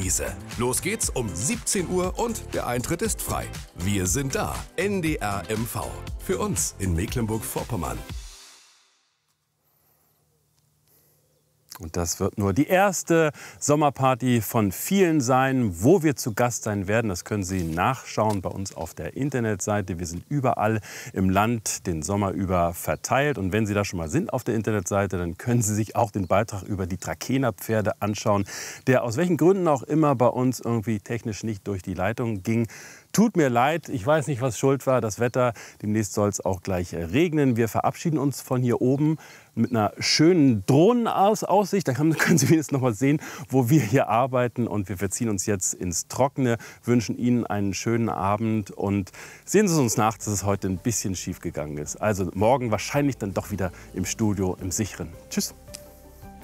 Wiese. Los geht's um 17 Uhr und der Eintritt ist frei. Wir sind da. NDR MV. Für uns in Mecklenburg-Vorpommern. Und das wird nur die erste Sommerparty von vielen sein, wo wir zu Gast sein werden. Das können Sie nachschauen bei uns auf der Internetseite. Wir sind überall im Land den Sommer über verteilt. Und wenn Sie da schon mal sind auf der Internetseite, dann können Sie sich auch den Beitrag über die Trakehner-Pferde anschauen, der aus welchen Gründen auch immer bei uns irgendwie technisch nicht durch die Leitung ging. Tut mir leid, ich weiß nicht, was schuld war, das Wetter. Demnächst soll es auch gleich regnen. Wir verabschieden uns von hier oben mit einer schönen Drohnenaussicht. Da können Sie wenigstens noch mal sehen, wo wir hier arbeiten. Und wir verziehen uns jetzt ins Trockene, wünschen Ihnen einen schönen Abend und sehen Sie uns nach, dass es heute ein bisschen schief gegangen ist. Also morgen wahrscheinlich dann doch wieder im Studio, im Sicheren. Tschüss.